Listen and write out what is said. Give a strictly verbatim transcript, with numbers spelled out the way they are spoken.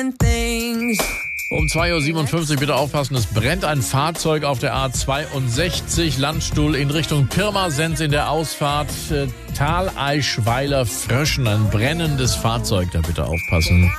Um zwei Uhr siebenundfünfzig bitte aufpassen, es brennt ein Fahrzeug auf der A zweiundsechzig, Landstuhl in Richtung Pirmasens in der Ausfahrt äh, Thaleischweiler Fröschen. Ein brennendes Fahrzeug, da bitte aufpassen.